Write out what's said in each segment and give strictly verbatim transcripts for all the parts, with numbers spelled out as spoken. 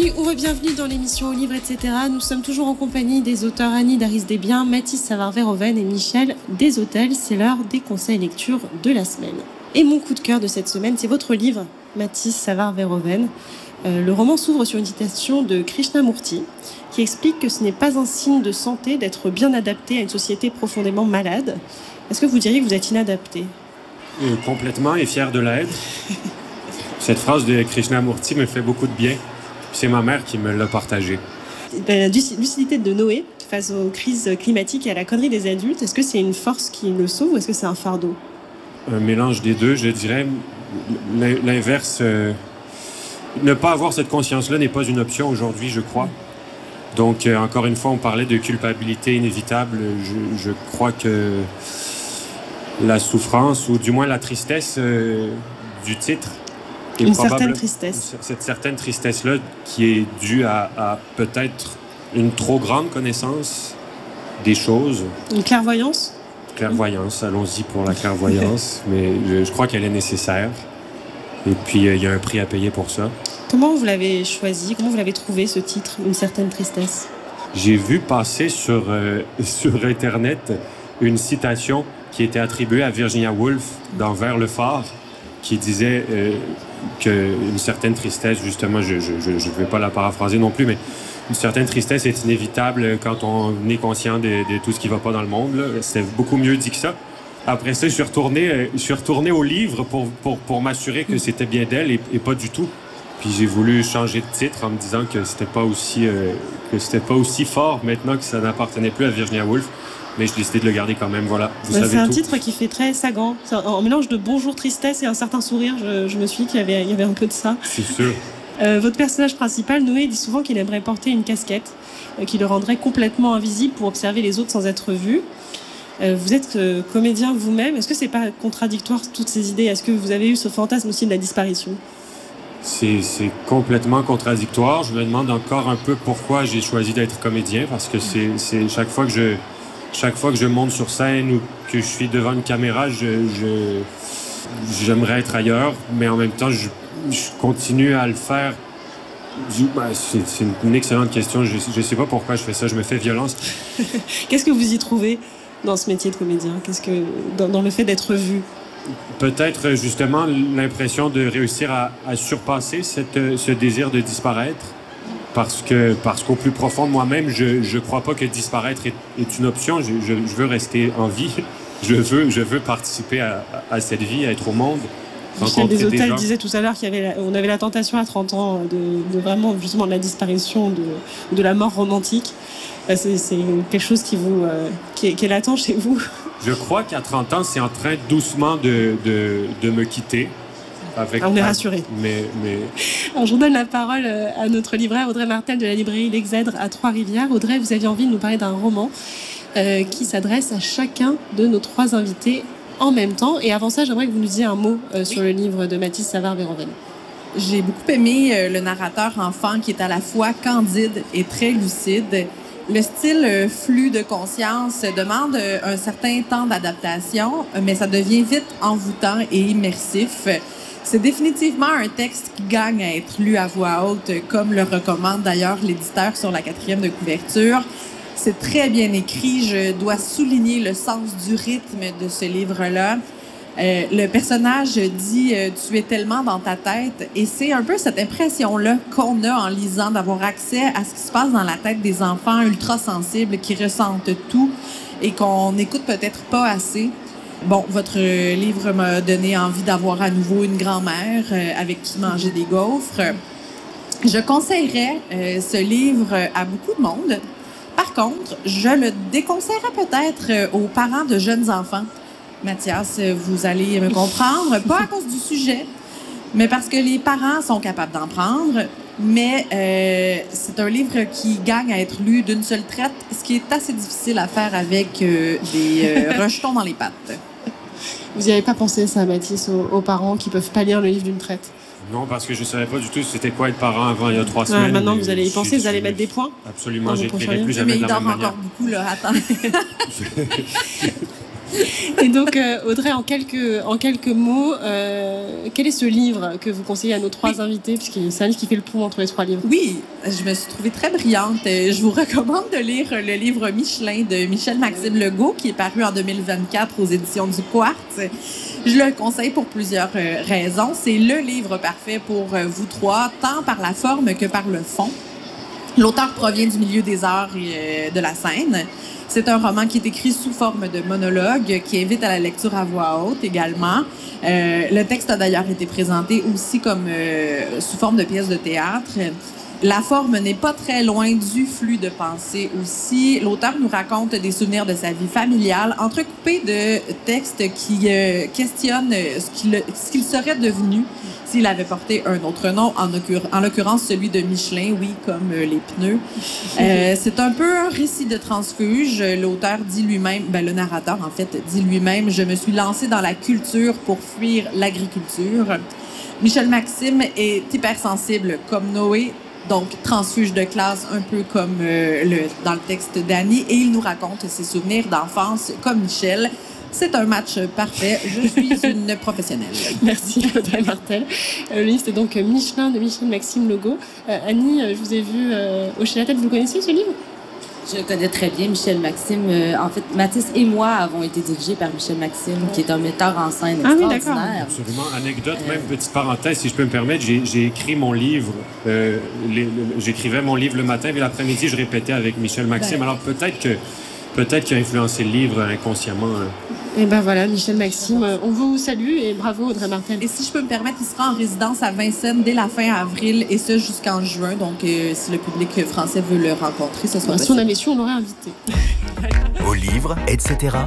Bienvenue ou re-bienvenue dans l'émission Au Livre, et cetera. Nous sommes toujours en compagnie des auteurs Annie Daris-Desbiens, Mathis Savard-Verhoeven et Michel Desautels. C'est l'heure des conseils lecture de la semaine. Et mon coup de cœur de cette semaine, c'est votre livre, Mathis Savard-Verhoeven. Euh, le roman s'ouvre sur une citation de Krishnamurti qui explique que ce n'est pas un signe de santé d'être bien adapté à une société profondément malade. Est-ce que vous diriez que vous êtes inadapté ? euh, Complètement et fier de l'être. Cette phrase de Krishnamurti me fait beaucoup de bien. C'est ma mère qui me l'a partagée. La lucidité de Noé face aux crises climatiques et à la connerie des adultes, est-ce que c'est une force qui le sauve ou est-ce que c'est un fardeau ? Un mélange des deux, je dirais. L'inverse, euh, ne pas avoir cette conscience-là n'est pas une option aujourd'hui, je crois. Donc, euh, encore une fois, on parlait de culpabilité inévitable. Je, je crois que la souffrance, ou du moins la tristesse euh, du titre, une certaine tristesse. Cette certaine tristesse-là qui est due à, à peut-être une trop grande connaissance des choses. Une clairvoyance ? Clairvoyance, allons-y pour la clairvoyance, mais je, je crois qu'elle est nécessaire. Et puis, il euh, y a un prix à payer pour ça. Comment vous l'avez choisi ? Comment vous l'avez trouvé, ce titre, Une certaine tristesse ? J'ai vu passer sur, euh, sur Internet une citation qui était attribuée à Virginia Woolf dans Vers le phare, qui disait euh, qu'une certaine tristesse, justement, je ne vais pas la paraphraser non plus, mais une certaine tristesse est inévitable quand on est conscient de, de tout ce qui ne va pas dans le monde. Là. C'était beaucoup mieux dit que ça. Après ça, je suis retourné, euh, je suis retourné au livre pour, pour, pour m'assurer que c'était bien d'elle et, et pas du tout. Puis j'ai voulu changer de titre en me disant que c'était pas aussi, euh, que c'était pas aussi fort maintenant que ça n'appartenait plus à Virginia Woolf. Mais j'ai décidé de le garder quand même, voilà. Vous bah, savez c'est un tout. titre qui fait très Sagan. C'est un, un mélange de bonjour tristesse et un certain sourire. Je, je me suis dit qu'il y avait, il y avait un peu de ça. C'est sûr. Euh, votre personnage principal, Noé, dit souvent qu'il aimerait porter une casquette euh, qui le rendrait complètement invisible pour observer les autres sans être vu. Euh, vous êtes euh, comédien vous-même. Est-ce que c'est pas contradictoire, toutes ces idées ? Est-ce que vous avez eu ce fantasme aussi de la disparition ? C'est, c'est complètement contradictoire. Je me demande encore un peu pourquoi j'ai choisi d'être comédien, parce que c'est, c'est chaque fois que je... Chaque fois que je monte sur scène ou que je suis devant une caméra, je, je, j'aimerais être ailleurs, mais en même temps, je, je continue à le faire. Je, bah, c'est, c'est une excellente question. Je ne sais pas pourquoi je fais ça. Je me fais violence. Qu'est-ce que vous y trouvez dans ce métier de comédien ? Qu'est-ce que, dans, dans le fait d'être vu ? Peut-être justement l'impression de réussir à, à surpasser cette, ce désir de disparaître. Parce que parce qu'au plus profond de moi-même, je je crois pas que disparaître est, est une option. Je, je, je veux rester en vie. Je veux je veux participer à, à cette vie, à être au monde. Michel Desautels disait tout à l'heure qu'il y avait la, on avait la tentation à trente ans de, de vraiment justement de la disparition, de de la mort romantique. C'est, c'est quelque chose qui vous euh, qui, est, qui est latent chez vous. Je crois qu'à trente ans, c'est en train doucement de de de me quitter. Avec on est rassurés. Mais, mais... Alors, je donne la parole à notre libraire Audrey Martel de la librairie L'Exèdre à Trois-Rivières. Audrey, vous aviez envie de nous parler d'un roman euh, qui s'adresse à chacun de nos trois invités en même temps. Et avant ça, j'aimerais que vous nous disiez un mot euh, sur le livre de Mathis Savard-Verhoeven. J'ai beaucoup aimé euh, le narrateur enfant qui est à la fois candide et très lucide. Le style euh, flux de conscience demande euh, un certain temps d'adaptation, mais ça devient vite envoûtant et immersif. C'est définitivement un texte qui gagne à être lu à voix haute, comme le recommande d'ailleurs l'éditeur sur la quatrième de couverture. C'est très bien écrit. Je dois souligner le sens du rythme de ce livre-là. Euh, le personnage dit euh, « Tu es tellement dans ta tête » et c'est un peu cette impression-là qu'on a en lisant, d'avoir accès à ce qui se passe dans la tête des enfants ultra sensibles qui ressentent tout et qu'on n'écoute peut-être pas assez. Bon, votre livre m'a donné envie d'avoir à nouveau une grand-mère euh, avec qui manger des gaufres. Je conseillerais euh, ce livre à beaucoup de monde. Par contre, je le déconseillerais peut-être euh, aux parents de jeunes enfants. Mathias, vous allez me comprendre, pas à cause du sujet, mais parce que les parents sont capables d'en prendre. Mais euh, c'est un livre qui gagne à être lu d'une seule traite, ce qui est assez difficile à faire avec euh, des euh, rejetons dans les pattes. Vous n'y avez pas pensé, ça, Mathis, aux, aux parents qui peuvent pas lire le livre d'une traite ? Non, parce que je ne savais pas du tout c'était quoi être parent avant il y a trois ouais, semaines. Maintenant, vous allez y penser, vous allez mettre des points ? Absolument, j'écrirai plus jamais mais de la même manière. Mais il dort encore beaucoup, là, attends. Et donc, euh, Audrey, en quelques, en quelques mots, euh, quel est ce livre que vous conseillez à nos trois oui. invités, puisque c'est un livre qui fait le pont entre les trois livres? Oui, je me suis trouvée très brillante. Je vous recommande de lire le livre Michelin de Michel-Maxime Legault, qui est paru en deux mille vingt-quatre aux éditions du Quartz. Je le conseille pour plusieurs raisons. C'est le livre parfait pour vous trois, tant par la forme que par le fond. L'auteur provient du milieu des arts et de la scène. C'est un roman qui est écrit sous forme de monologue, qui invite à la lecture à voix haute également. Euh, le texte a d'ailleurs été présenté aussi comme euh, sous forme de pièce de théâtre. La forme n'est pas très loin du flux de pensée aussi. L'auteur nous raconte des souvenirs de sa vie familiale, entrecoupés de textes qui euh, questionnent ce qu'il, ce qu'il serait devenu s'il avait porté un autre nom, en, occur- en l'occurrence celui de Michelin, oui, comme euh, les pneus. Euh, c'est un peu un récit de transfuge. L'auteur dit lui-même, ben, le narrateur en fait, dit lui-même « Je me suis lancé dans la culture pour fuir l'agriculture ». Michel-Maxime est hypersensible comme Noé, donc transfuge de classe, un peu comme euh, le, dans le texte d'Annie, et il nous raconte ses souvenirs d'enfance comme Michel. C'est un match parfait. Je suis une professionnelle. Merci, Audrey Martel. Euh, le livre, c'est donc Michelin de Michel-Maxime Legault. Euh, Annie, je vous ai vu euh, hocher la tête. Vous le connaissez, ce livre? Je connais très bien Michel-Maxime. Euh, en fait, Mathis et moi avons été dirigés par Michel-Maxime, qui est un metteur en scène extraordinaire. Ah oui, d'accord. Absolument. Anecdote, même petite parenthèse, si je peux me permettre, j'ai, j'ai écrit mon livre. Euh, les, le, j'écrivais mon livre le matin, puis l'après-midi, je répétais avec Michel-Maxime. Ben. Alors peut-être que peut-être qu'il a influencé le livre inconsciemment. Hein. Et ben voilà, Michel-Maxime, on vous salue et bravo Audrey Martel. Et si je peux me permettre, il sera en résidence à Vincennes dès la fin avril et ce jusqu'en juin. Donc euh, si le public français veut le rencontrer, ce sera ben, si on avait su, on l'aurait invité. Au livre, et cetera.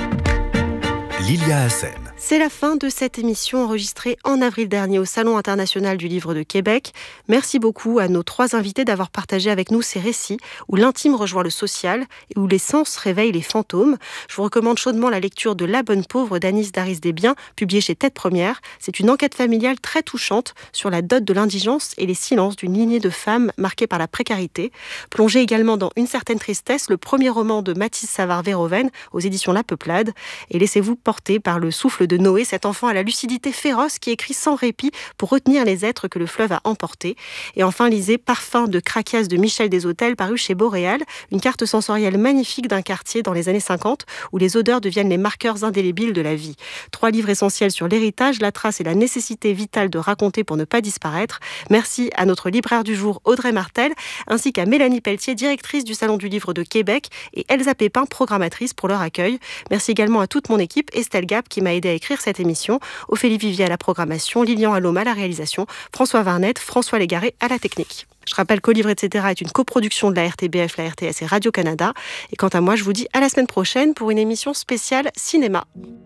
Lilia Hassen. C'est la fin de cette émission enregistrée en avril dernier au Salon international du livre de Québec. Merci beaucoup à nos trois invités d'avoir partagé avec nous ces récits où l'intime rejoint le social et où les sens réveillent les fantômes. Je vous recommande chaudement la lecture de La Bonne Pauvre d'Anis Daris-Desbiens, publiée chez Tête Première. C'est une enquête familiale très touchante sur la dot de l'indigence et les silences d'une lignée de femmes marquées par la précarité. Plongez également dans Une certaine tristesse, le premier roman de Mathis Savard-Verhoeven aux éditions La Peuplade. Et laissez-vous porter par le souffle de Noé, cet enfant à la lucidité féroce qui écrit sans répit pour retenir les êtres que le fleuve a emportés. Et enfin, lisez Parfum de Craquias de Michel Deshôtels, paru chez Boréal, une carte sensorielle magnifique d'un quartier dans les années cinquante où les odeurs deviennent les marqueurs indélébiles de la vie. Trois livres essentiels sur l'héritage, la trace et la nécessité vitale de raconter pour ne pas disparaître. Merci à notre libraire du jour, Audrey Martel, ainsi qu'à Mélanie Pelletier, directrice du Salon du Livre de Québec, et Elsa Pépin, programmatrice, pour leur accueil. Merci également à toute mon équipe, Estelle Gap qui m'a aidé à écrire cette émission, Ophélie Vivier à la programmation, Lilian Alloma à la réalisation, François Varnette, François Légaré à la technique. Je rappelle qu'Au livre, et cetera est une coproduction de la R T B F, la R T S et Radio-Canada. Et quant à moi, je vous dis à la semaine prochaine pour une émission spéciale cinéma.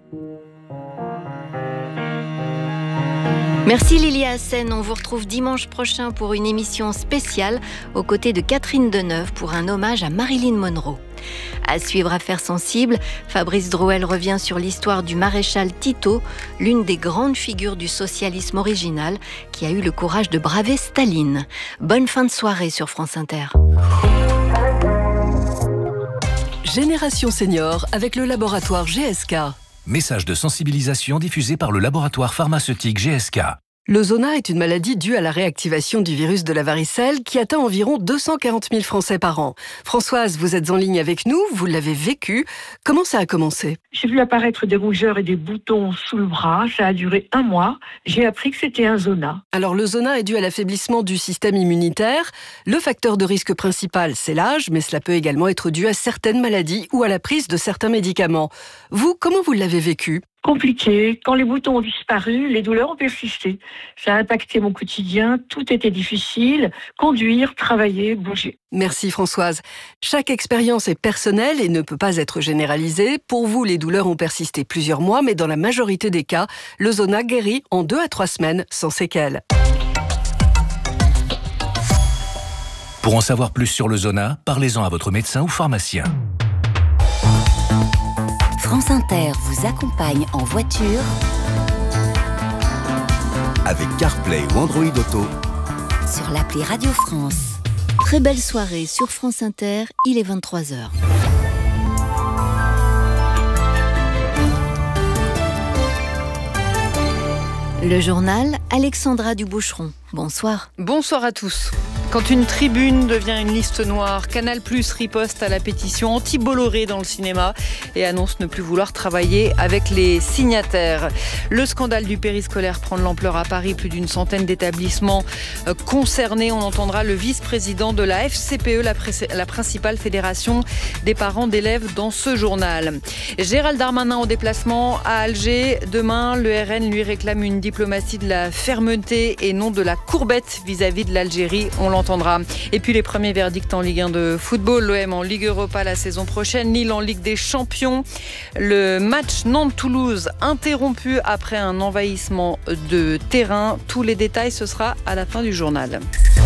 Merci Lilia Hassen, on vous retrouve dimanche prochain pour une émission spéciale aux côtés de Catherine Deneuve pour un hommage à Marilyn Monroe. À suivre Affaires sensibles, Fabrice Drouel revient sur l'histoire du maréchal Tito, l'une des grandes figures du socialisme original qui a eu le courage de braver Staline. Bonne fin de soirée sur France Inter. Génération Senior avec le laboratoire G S K. Message de sensibilisation diffusé par le laboratoire pharmaceutique G S K. Le zona est une maladie due à la réactivation du virus de la varicelle qui atteint environ deux cent quarante mille Français par an. Françoise, vous êtes en ligne avec nous, vous l'avez vécu. Comment ça a commencé ? J'ai vu apparaître des rougeurs et des boutons sous le bras. Ça a duré un mois. J'ai appris que c'était un zona. Alors le zona est dû à l'affaiblissement du système immunitaire. Le facteur de risque principal, c'est l'âge, mais cela peut également être dû à certaines maladies ou à la prise de certains médicaments. Vous, comment vous l'avez vécu ? Compliqué. Quand les boutons ont disparu, les douleurs ont persisté. Ça a impacté mon quotidien. Tout était difficile. Conduire, travailler, bouger. Merci Françoise. Chaque expérience est personnelle et ne peut pas être généralisée. Pour vous, les douleurs ont persisté plusieurs mois, mais dans la majorité des cas, le zona guérit en deux à trois semaines sans séquelles. Pour en savoir plus sur le zona, parlez-en à votre médecin ou pharmacien. France Inter vous accompagne en voiture avec CarPlay ou Android Auto sur l'appli Radio France. Très belle soirée sur France Inter, il est vingt-trois heures. Le journal, Alexandra Duboucheron. Bonsoir. Bonsoir à tous. Quand une tribune devient une liste noire, Canal+ riposte à la pétition anti-Bolloré dans le cinéma et annonce ne plus vouloir travailler avec les signataires. Le scandale du périscolaire prend de l'ampleur à Paris, plus d'une centaine d'établissements concernés. On entendra le vice-président de la F C P E, la, pré- la principale fédération des parents d'élèves, dans ce journal. Gérald Darmanin en déplacement à Alger. Demain, le R N lui réclame une diplomatie de la fermeté et non de la courbette vis-à-vis de l'Algérie. On l'entendra. Et puis les premiers verdicts en Ligue un de football. L'O M en Ligue Europa la saison prochaine. Lille en Ligue des Champions. Le match Nantes-Toulouse interrompu après un envahissement de terrain. Tous les détails, ce sera à la fin du journal.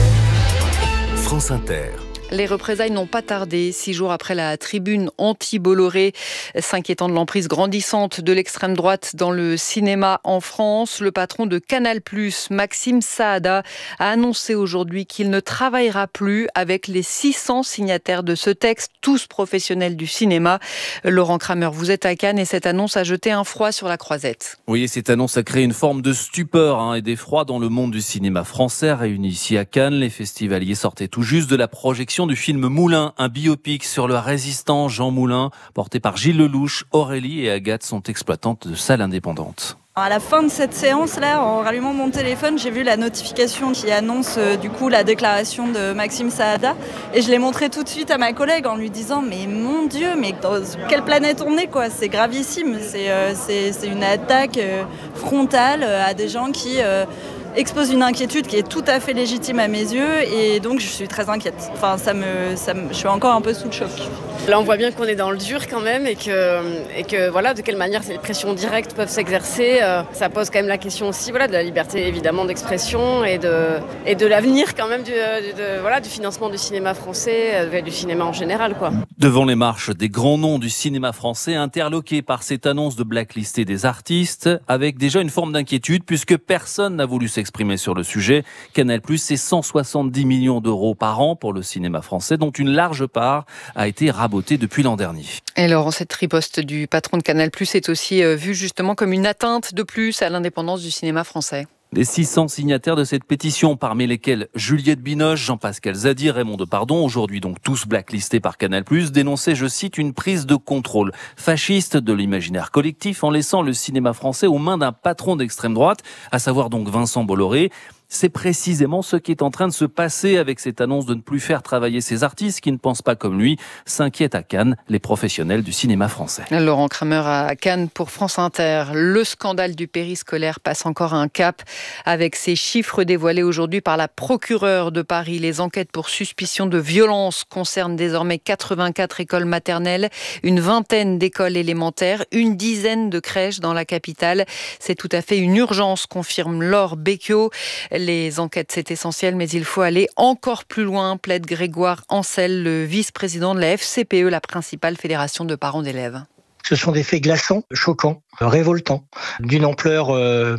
France Inter. Les représailles n'ont pas tardé. Six jours après la tribune anti-Bolloré, s'inquiétant de l'emprise grandissante de l'extrême droite dans le cinéma en France, le patron de Canal+, Maxime Saada, a annoncé aujourd'hui qu'il ne travaillera plus avec les six cents signataires de ce texte, tous professionnels du cinéma. Laurent Kramer, vous êtes à Cannes et cette annonce a jeté un froid sur la Croisette. Oui, cette annonce a créé une forme de stupeur hein, et d'effroi dans le monde du cinéma français. Réunis ici à Cannes, les festivaliers sortaient tout juste de la projection du film Moulin, un biopic sur le résistant Jean Moulin, porté par Gilles Lelouch. Aurélie et Agathe sont exploitantes de salles indépendantes. À la fin de cette séance-là, en rallumant mon téléphone, j'ai vu la notification qui annonce euh, du coup la déclaration de Maxime Saada et je l'ai montré tout de suite à ma collègue en lui disant mais mon Dieu, mais dans quelle planète on est quoi, c'est gravissime, c'est, euh, c'est, c'est une attaque euh, frontale euh, à des gens qui euh, expose une inquiétude qui est tout à fait légitime à mes yeux et donc je suis très inquiète. Enfin, ça me, ça me, je suis encore un peu sous le choc. Là, on voit bien qu'on est dans le dur quand même et que, et que voilà, de quelle manière ces pressions directes peuvent s'exercer. Euh, ça pose quand même la question aussi voilà, de la liberté évidemment d'expression et de, et de l'avenir quand même du, de, voilà, du financement du cinéma français et du cinéma en général, quoi. Devant les marches des grands noms du cinéma français, interloqués par cette annonce de blacklister des artistes, avec déjà une forme d'inquiétude puisque personne n'a voulu s'exprimer sur le sujet. Canal+, c'est cent soixante-dix millions d'euros par an pour le cinéma français, dont une large part a été rabotée depuis l'an dernier. Et Laurent, cette riposte du patron de Canal+ est aussi vue justement comme une atteinte de plus à l'indépendance du cinéma français. Les six cents signataires de cette pétition, parmi lesquels Juliette Binoche, Jean-Pascal Zadi, Raymond Depardon, aujourd'hui donc tous blacklistés par Canal+, dénonçaient, je cite, une prise de contrôle fasciste de l'imaginaire collectif en laissant le cinéma français aux mains d'un patron d'extrême droite, à savoir donc Vincent Bolloré. C'est précisément ce qui est en train de se passer avec cette annonce de ne plus faire travailler ces artistes qui ne pensent pas comme lui, s'inquiètent à Cannes les professionnels du cinéma français. Laurent Kramer à Cannes pour France Inter. Le scandale du périscolaire passe encore un cap avec ces chiffres dévoilés aujourd'hui par la procureure de Paris. Les enquêtes pour suspicion de violence concernent désormais quatre-vingt-quatre écoles maternelles, une vingtaine d'écoles élémentaires, une dizaine de crèches dans la capitale. C'est tout à fait une urgence, confirme Laure Becchio. Les enquêtes, c'est essentiel, mais il faut aller encore plus loin, plaide Grégoire Ancel, le vice-président de la F C P E, la principale fédération de parents d'élèves. Ce sont des faits glaçants, choquants, révoltants, d'une ampleur euh,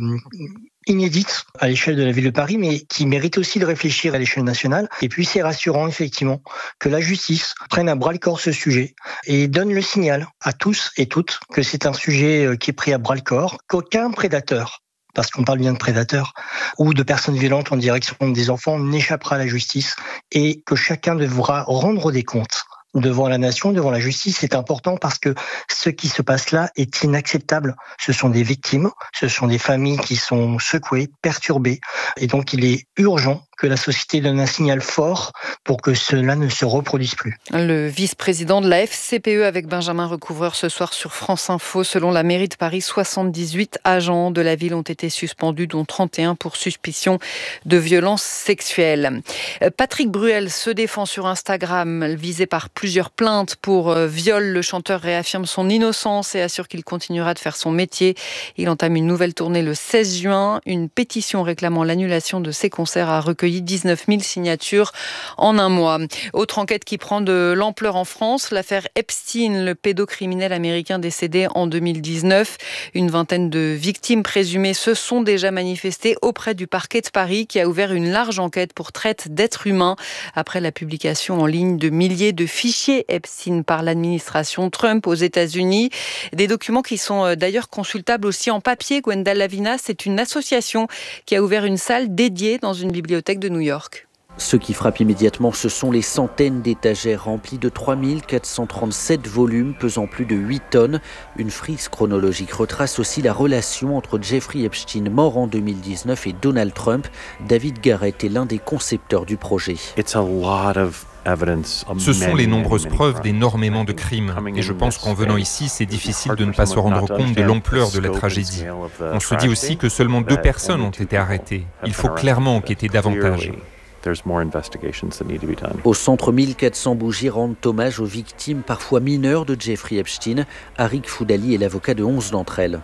inédite à l'échelle de la ville de Paris, mais qui méritent aussi de réfléchir à l'échelle nationale. Et puis c'est rassurant, effectivement, que la justice prenne à bras-le-corps ce sujet et donne le signal à tous et toutes que c'est un sujet qui est pris à bras-le-corps, qu'aucun prédateur, parce qu'on parle bien de prédateurs, ou de personnes violentes en direction des enfants, n'échappera à la justice et que chacun devra rendre des comptes devant la nation, devant la justice. C'est important parce que ce qui se passe là est inacceptable. Ce sont des victimes, ce sont des familles qui sont secouées, perturbées, et donc il est urgent que la société donne un signal fort pour que cela ne se reproduise plus. Le vice-président de la F C P E avec Benjamin Recouvreur ce soir sur France Info. Selon la mairie de Paris, soixante-dix-huit agents de la ville ont été suspendus, dont trente et un pour suspicion de violences sexuelles. Patrick Bruel se défend sur Instagram, visé par plusieurs plaintes pour viol. Le chanteur réaffirme son innocence et assure qu'il continuera de faire son métier. Il entame une nouvelle tournée le seize juin. Une pétition réclamant l'annulation de ses concerts a recueilli dix-neuf mille signatures en un mois. Autre enquête qui prend de l'ampleur en France, l'affaire Epstein, le pédocriminel américain décédé en deux mille dix-neuf. Une vingtaine de victimes présumées se sont déjà manifestées auprès du parquet de Paris qui a ouvert une large enquête pour traite d'êtres humains après la publication en ligne de milliers de fiches fichier Epstein par l'administration Trump aux États-Unis. Des documents qui sont d'ailleurs consultables aussi en papier. Gwenda Lavina, c'est une association qui a ouvert une salle dédiée dans une bibliothèque de New York. Ce qui frappe immédiatement, ce sont les centaines d'étagères remplies de trois mille quatre cent trente-sept volumes pesant plus de huit tonnes. Une frise chronologique retrace aussi la relation entre Jeffrey Epstein, mort en deux mille dix-neuf, et Donald Trump. David Garrett est l'un des concepteurs du projet. Ce sont les nombreuses preuves d'énormément de crimes. Et je pense qu'en venant ici, c'est difficile de ne pas se rendre compte de l'ampleur de la tragédie. On se dit aussi que seulement deux personnes ont été arrêtées. Il faut clairement enquêter davantage. Au centre, mille quatre cents bougies rendent hommage aux victimes, parfois mineures, de Jeffrey Epstein. Arik Foudali est l'avocat de onze d'entre elles.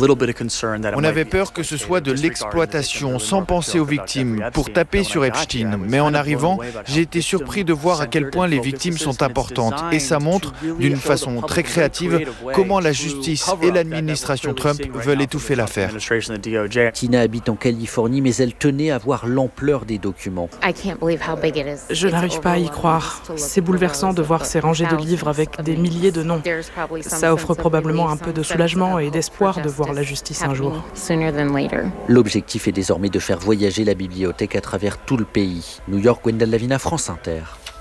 On avait peur que ce soit de l'exploitation, sans penser aux victimes, pour taper sur Epstein. Mais en arrivant, j'ai été surpris de voir à quel point les victimes sont importantes. Et ça montre, d'une façon très créative, comment la justice et l'administration Trump veulent étouffer l'affaire. Tina habite en Californie, mais elle tenait à voir l'ampleur des documents. Je n'arrive pas à y croire. C'est bouleversant de voir ces rangées de livres avec des milliers de noms. Ça offre probablement un peu de soulagement et d'espoir de voir la justice un jour. L'objectif est désormais de faire voyager la bibliothèque à travers tout le pays. New York, Gwenda Lavina, France Inter.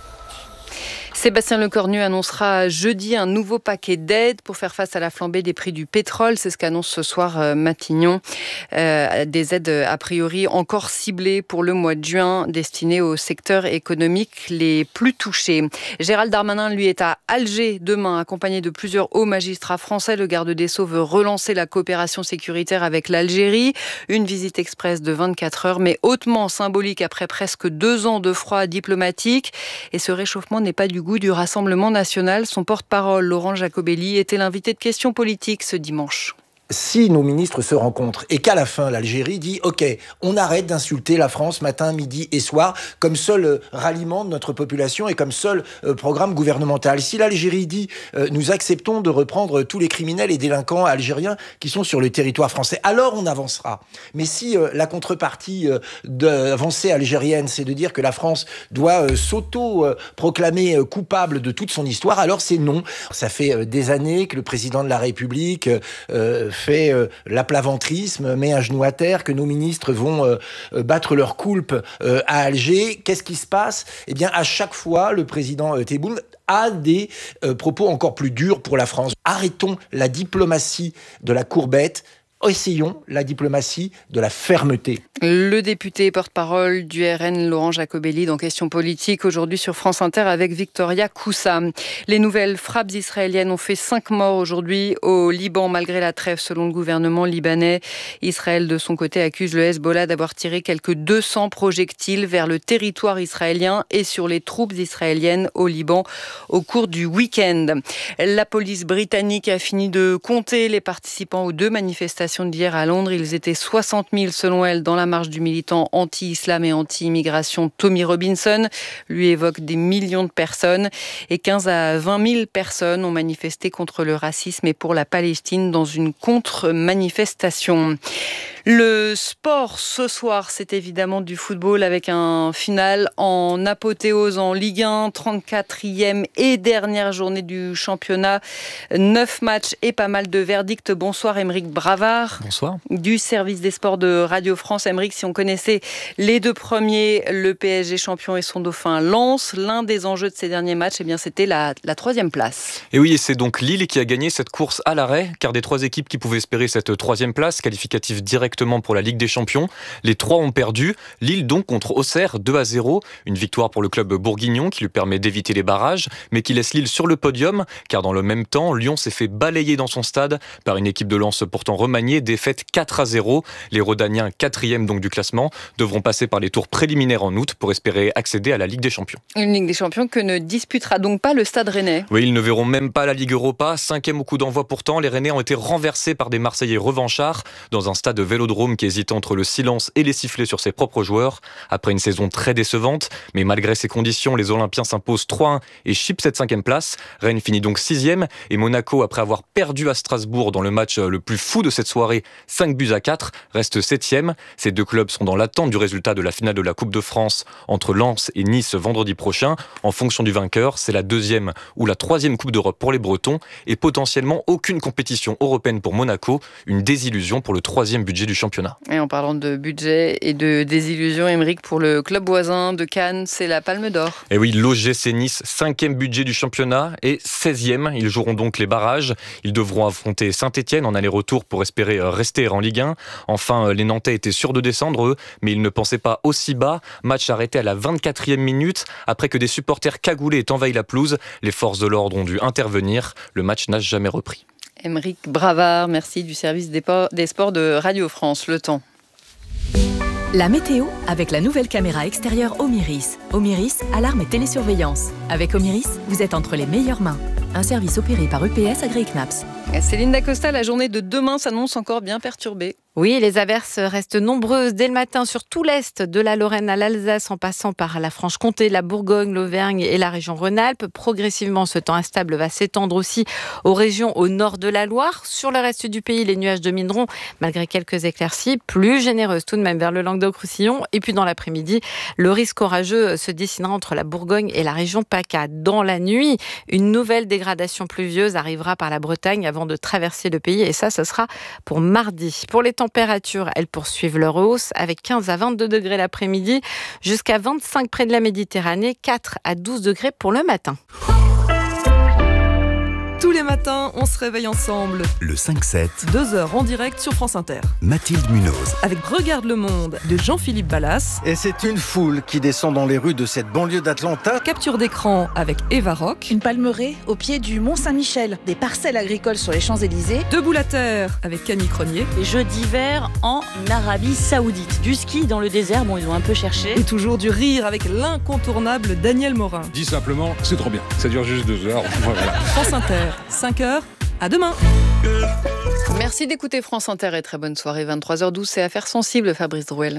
Sébastien Lecornu annoncera jeudi un nouveau paquet d'aides pour faire face à la flambée des prix du pétrole. C'est ce qu'annonce ce soir euh, Matignon. Euh, des aides a priori encore ciblées pour le mois de juin, destinées aux secteurs économiques les plus touchés. Gérald Darmanin, lui, est à Alger demain, accompagné de plusieurs hauts magistrats français. Le garde des Sceaux veut relancer la coopération sécuritaire avec l'Algérie. Une visite express de vingt-quatre heures, mais hautement symbolique après presque deux ans de froid diplomatique. Et ce réchauffement n'est pas du goût du Rassemblement national. Son porte-parole, Laurent Jacobelli, était l'invité de questions politiques ce dimanche. Si nos ministres se rencontrent et qu'à la fin, l'Algérie dit « Ok, on arrête d'insulter la France matin, midi et soir comme seul euh, ralliement de notre population et comme seul euh, programme gouvernemental. » Si l'Algérie dit euh, « Nous acceptons de reprendre tous les criminels et délinquants algériens qui sont sur le territoire français », alors on avancera. Mais si euh, la contrepartie euh, d'avancée algérienne, c'est de dire que la France doit euh, s'auto-proclamer euh, coupable de toute son histoire, alors c'est non. Ça fait euh, des années que le président de la République euh, fait euh, l'aplaventrisme, met un genou à terre, que nos ministres vont euh, battre leur coulpe euh, à Alger. Qu'est-ce qui se passe ? Eh bien, à chaque fois, le président euh, Tebboune a des euh, propos encore plus durs pour la France. Arrêtons la diplomatie de la courbette. Essayons la diplomatie de la fermeté. Le député porte-parole du R N, Laurent Jacobelli, dans Questions politiques, aujourd'hui sur France Inter avec Victoria Koussa. Les nouvelles frappes israéliennes ont fait cinq morts aujourd'hui au Liban, malgré la trêve, selon le gouvernement libanais. Israël, de son côté, accuse le Hezbollah d'avoir tiré quelques deux cents projectiles vers le territoire israélien et sur les troupes israéliennes au Liban au cours du week-end. La police britannique a fini de compter les participants aux deux manifestations d'hier à Londres. Ils étaient soixante mille selon elle dans la marche du militant anti-islam et anti-immigration Tommy Robinson. Lui évoque des millions de personnes et quinze à vingt mille personnes ont manifesté contre le racisme et pour la Palestine dans une contre-manifestation. Le sport ce soir, c'est évidemment du football avec un final en apothéose en Ligue un, trente-quatrième et dernière journée du championnat. Neuf matchs et pas mal de verdicts. Bonsoir Aymeric Bravard. Bonsoir. Du service des sports de Radio France. Aymeric, si on connaissait les deux premiers, le P S G champion et son dauphin Lens, l'un des enjeux de ces derniers matchs, eh bien, c'était la, la troisième place. Et oui, et c'est donc Lille qui a gagné cette course à l'arrêt, car des trois équipes qui pouvaient espérer cette troisième place, qualificative directement pour la Ligue des Champions, les trois ont perdu. Lille donc contre Auxerre, deux à zéro. Une victoire pour le club bourguignon qui lui permet d'éviter les barrages, mais qui laisse Lille sur le podium, car dans le même temps, Lyon s'est fait balayer dans son stade par une équipe de Lens pourtant remaniée, défaite quatre à zéro. Les Rodaniens, quatrième donc du classement, devront passer par les tours préliminaires en août pour espérer accéder à la Ligue des Champions. Une Ligue des Champions que ne disputera donc pas le Stade Rennais. Oui, ils ne verront même pas la Ligue Europa. Cinquième au coup d'envoi pourtant, les Rennais ont été renversés par des Marseillais revanchards dans un stade Vélodrome qui hésite entre le silence et les sifflets sur ses propres joueurs. Après une saison très décevante, mais malgré ces conditions, les Olympiens s'imposent trois un et chipent cette cinquième place. Rennes finit donc sixième et Monaco, après avoir perdu à Strasbourg dans le match le plus fou de cette soirée, soirée cinq buts à quatre, reste septième. Ces deux clubs sont dans l'attente du résultat de la finale de la Coupe de France entre Lens et Nice vendredi prochain. En fonction du vainqueur, c'est la deuxième ou la troisième Coupe d'Europe pour les Bretons et potentiellement aucune compétition européenne pour Monaco, une désillusion pour le troisième budget du championnat. Et en parlant de budget et de désillusion, Aymeric, pour le club voisin de Cannes, c'est la Palme d'Or. Et oui, l'O G C Nice, cinquième budget du championnat et seizième. Ils joueront donc les barrages. Ils devront affronter Saint-Etienne en aller-retour pour espérer rester en Ligue un. Enfin, les Nantais étaient sûrs de descendre, eux, mais ils ne pensaient pas aussi bas. Match arrêté à la vingt-quatrième minute. Après que des supporters cagoulés aient envahi la pelouse, les forces de l'ordre ont dû intervenir. Le match n'a jamais repris. Aymeric Bravard, merci du service des, por- des sports de Radio France. Le temps. La météo avec la nouvelle caméra extérieure Omiris. Omiris, alarme et télésurveillance. Avec Omiris, vous êtes entre les meilleures mains. Un service opéré par U P S agréé C N A P S. Céline Dacosta, la journée de demain s'annonce encore bien perturbée. Oui, les averses restent nombreuses dès le matin sur tout l'est, de la Lorraine à l'Alsace, en passant par la Franche-Comté, la Bourgogne, l'Auvergne et la région Rhône-Alpes. Progressivement, ce temps instable va s'étendre aussi aux régions au nord de la Loire. Sur le reste du pays, les nuages domineront, malgré quelques éclaircies, plus généreuses tout de même vers le Languedoc-Roussillon. Et puis dans l'après-midi, le risque orageux se dessinera entre la Bourgogne et la région PACA. Dans la nuit, une nouvelle dégradation pluvieuse arrivera par la Bretagne avant de traverser le pays. Et ça, ce sera pour mardi. Pour les températures, elles poursuivent leur hausse avec quinze à vingt-deux degrés l'après-midi, jusqu'à vingt-cinq près de la Méditerranée, quatre à douze degrés pour le matin. Tous les matins, on se réveille ensemble. Le cinq sept. Deux heures en direct sur France Inter. Mathilde Munoz. Avec Regarde le monde de Jean-Philippe Ballas. Et c'est une foule qui descend dans les rues de cette banlieue d'Atlanta. Capture d'écran avec Eva Rock. Une palmeraie au pied du Mont-Saint-Michel. Des parcelles agricoles sur les Champs-Élysées. Debout la terre avec Camille Cronier. Les Jeux d'hiver en Arabie Saoudite. Du ski dans le désert, bon ils ont un peu cherché. Et toujours du rire avec l'incontournable Daniel Morin. Dis simplement, c'est trop bien. Ça dure juste deux heures. Voilà. France Inter. cinq heures, à demain. Merci d'écouter France Inter et très bonne soirée. vingt-trois heures douze, c'est Affaires sensibles, Fabrice Drouel.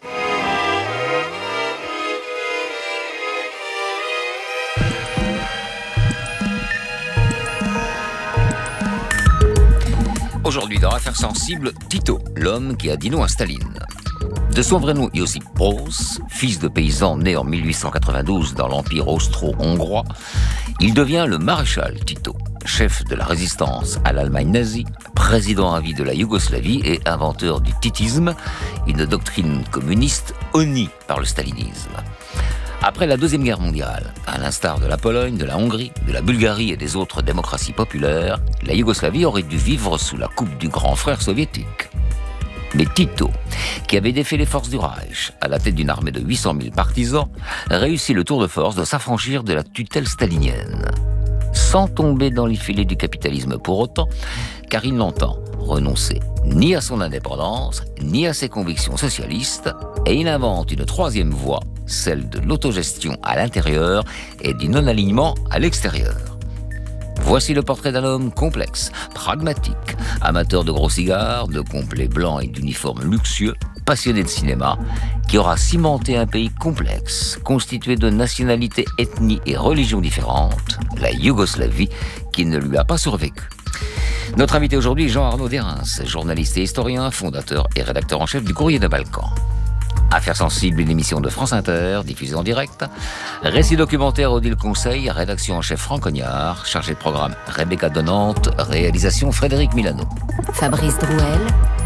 Aujourd'hui dans Affaires sensibles, Tito, l'homme qui a dit non à Staline. De son vrai nom Josip Broz, fils de paysan né en mille huit cent quatre-vingt-douze dans l'Empire austro-hongrois, il devient le maréchal Tito, chef de la résistance à l'Allemagne nazie, président à vie de la Yougoslavie et inventeur du titisme, une doctrine communiste honnie par le stalinisme. Après la Deuxième Guerre mondiale, à l'instar de la Pologne, de la Hongrie, de la Bulgarie et des autres démocraties populaires, la Yougoslavie aurait dû vivre sous la coupe du grand frère soviétique. Mais Tito, qui avait défait les forces du Reich à la tête d'une armée de huit cent mille partisans, réussit le tour de force de s'affranchir de la tutelle stalinienne. Sans tomber dans les filets du capitalisme pour autant, car il n'entend renoncer ni à son indépendance, ni à ses convictions socialistes, et il invente une troisième voie, celle de l'autogestion à l'intérieur et du non-alignement à l'extérieur. Voici le portrait d'un homme complexe, pragmatique, amateur de gros cigares, de complets blancs et d'uniformes luxueux, passionné de cinéma, qui aura cimenté un pays complexe, constitué de nationalités, ethnies et religions différentes, la Yougoslavie, qui ne lui a pas survécu. Notre invité aujourd'hui est Jean-Arnaud Derens, journaliste et historien, fondateur et rédacteur en chef du Courrier des Balkans. Affaires sensibles, une émission de France Inter, diffusée en direct. Récit documentaire Odile Conseil, rédaction en chef Franck Cognard, chargé de programme Rebecca Donante, réalisation Frédéric Milano. Fabrice Drouel.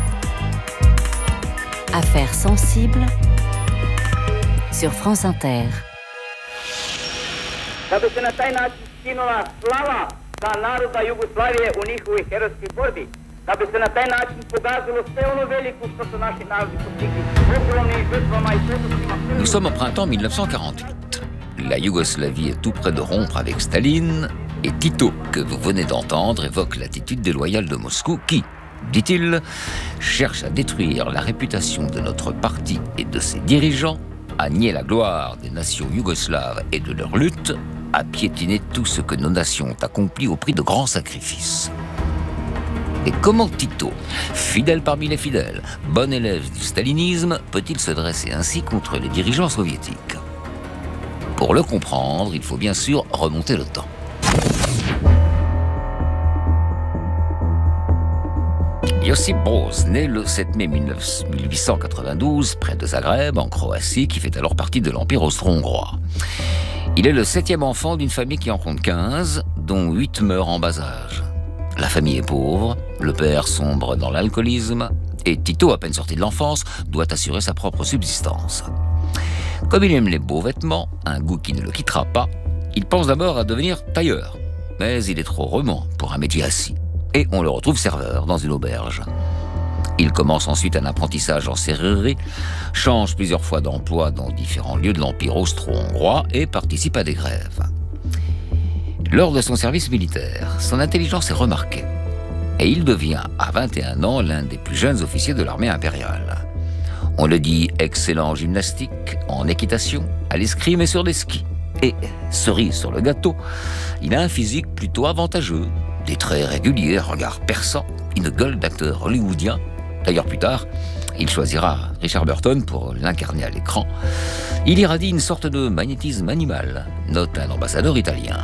Affaires sensibles sur France Inter. Da bi se na taj način skinula slava za naroda Jugoslavije u njihovoj herojskoj borbi, da bi se na taj način pogazilo sve ono veliko što su naši narodi postigli ogromnim žrtvama i područjima. Nous sommes au printemps mille neuf cent quarante-huit. La Yougoslavie est tout près de rompre avec Staline et Tito, que vous venez d'entendre, évoque l'attitude déloyale de Moscou qui, dit-il, cherche à détruire la réputation de notre parti et de ses dirigeants, à nier la gloire des nations yougoslaves et de leur lutte, à piétiner tout ce que nos nations ont accompli au prix de grands sacrifices. Et comment Tito, fidèle parmi les fidèles, bon élève du stalinisme, peut-il se dresser ainsi contre les dirigeants soviétiques ? Pour le comprendre, il faut bien sûr remonter le temps. Josip Broz, né le sept mai mille huit cent quatre-vingt-douze, près de Zagreb, en Croatie, qui fait alors partie de l'Empire austro-hongrois. Il est le septième enfant d'une famille qui en compte quinze, dont huit meurent en bas âge. La famille est pauvre, le père sombre dans l'alcoolisme, et Tito, à peine sorti de l'enfance, doit assurer sa propre subsistance. Comme il aime les beaux vêtements, un goût qui ne le quittera pas, il pense d'abord à devenir tailleur. Mais il est trop roman pour un métier assis. Et on le retrouve serveur dans une auberge. Il commence ensuite un apprentissage en serrurerie, change plusieurs fois d'emploi dans différents lieux de l'Empire austro-hongrois et participe à des grèves. Lors de son service militaire, son intelligence est remarquée. Et il devient, à vingt et un ans, l'un des plus jeunes officiers de l'armée impériale. On le dit excellent en gymnastique, en équitation, à l'escrime et sur des skis. Et, cerise sur le gâteau, il a un physique plutôt avantageux, des traits réguliers, un regard perçant, une gueule d'acteur hollywoodien. D'ailleurs, plus tard, il choisira Richard Burton pour l'incarner à l'écran. Il irradie une sorte de magnétisme animal, note un ambassadeur italien.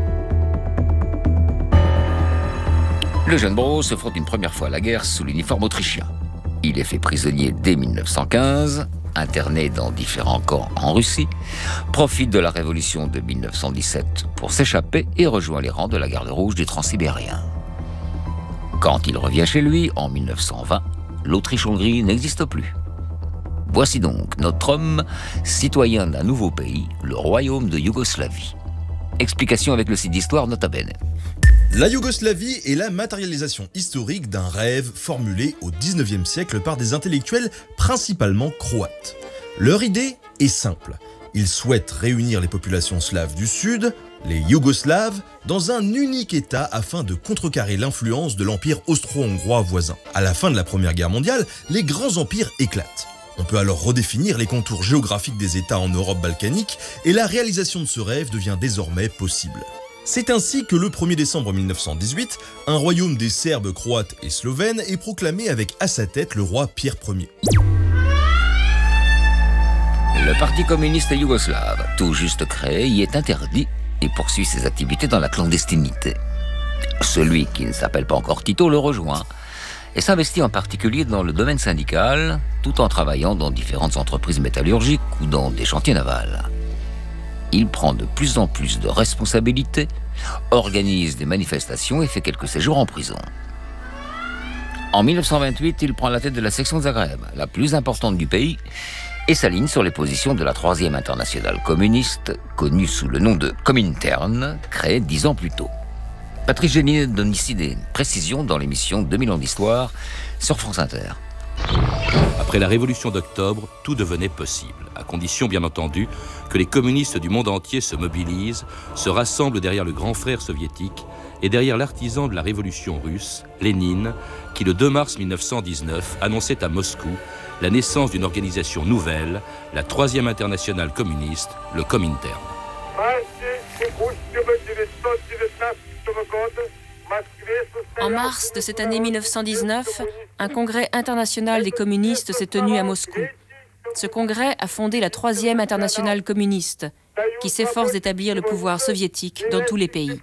Le jeune Broz se frotte une première fois à la guerre sous l'uniforme autrichien. Il est fait prisonnier dès mille neuf cent quinze, interné dans différents camps en Russie, profite de la révolution de mille neuf cent dix-sept pour s'échapper et rejoint les rangs de la garde rouge des Transsibériens. Quand il revient chez lui, en mille neuf cent vingt, l'Autriche-Hongrie n'existe plus. Voici donc notre homme, citoyen d'un nouveau pays, le royaume de Yougoslavie. Explication avec le site d'histoire Nota Bene. La Yougoslavie est la matérialisation historique d'un rêve formulé au dix-neuvième siècle par des intellectuels principalement croates. Leur idée est simple. Ils souhaitent réunir les populations slaves du Sud, les Yougoslaves, dans un unique État afin de contrecarrer l'influence de l'empire austro-hongrois voisin. À la fin de la Première Guerre mondiale, les grands empires éclatent. On peut alors redéfinir les contours géographiques des États en Europe balkanique et la réalisation de ce rêve devient désormais possible. C'est ainsi que le premier décembre mille neuf cent dix-huit, un royaume des Serbes, Croates et Slovènes est proclamé avec à sa tête le roi Pierre Ier. Le Parti communiste yougoslave, tout juste créé, y est interdit et poursuit ses activités dans la clandestinité. Celui qui ne s'appelle pas encore Tito le rejoint et s'investit en particulier dans le domaine syndical, tout en travaillant dans différentes entreprises métallurgiques ou dans des chantiers navals. Il prend de plus en plus de responsabilités, organise des manifestations et fait quelques séjours en prison. En mille neuf cent vingt-huit, il prend la tête de la section de Zagreb, la plus importante du pays, et s'aligne sur les positions de la troisième internationale communiste, connue sous le nom de Comintern, créée dix ans plus tôt. Patrice Gélinet donne ici des précisions dans l'émission deux mille ans d'histoire sur France Inter. Après la révolution d'octobre, tout devenait possible, à condition bien entendu que les communistes du monde entier se mobilisent, se rassemblent derrière le grand frère soviétique et derrière l'artisan de la révolution russe, Lénine, qui le deux mars mille neuf cent dix-neuf annonçait à Moscou la naissance d'une organisation nouvelle, la troisième internationale communiste, le Comintern. En mars de cette année mille neuf cent dix-neuf, un congrès international des communistes s'est tenu à Moscou. Ce congrès a fondé la troisième internationale communiste, qui s'efforce d'établir le pouvoir soviétique dans tous les pays.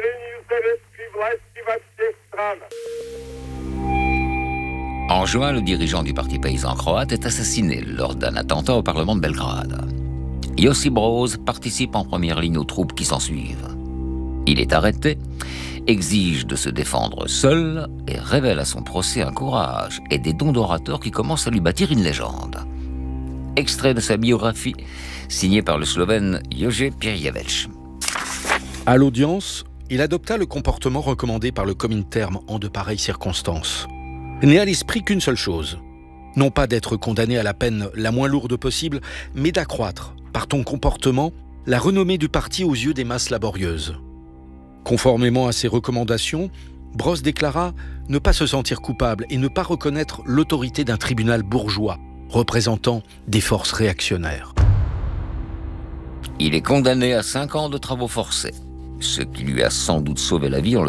En juin, le dirigeant du parti paysan croate est assassiné lors d'un attentat au Parlement de Belgrade. Josip Broz participe en première ligne aux troupes qui s'ensuivent. Il est arrêté, exige de se défendre seul et révèle à son procès un courage et des dons d'orateur qui commencent à lui bâtir une légende. Extrait de sa biographie, signé par le Slovène Jože Pirjevec. À l'audience, il adopta le comportement recommandé par le Comintern en de pareilles circonstances. N'ait à l'esprit qu'une seule chose, non pas d'être condamné à la peine la moins lourde possible, mais d'accroître, par ton comportement, la renommée du parti aux yeux des masses laborieuses. Conformément à ces recommandations, Broz déclara ne pas se sentir coupable et ne pas reconnaître l'autorité d'un tribunal bourgeois, représentant des forces réactionnaires. Il est condamné à cinq ans de travaux forcés, ce qui lui a sans doute sauvé la vie en le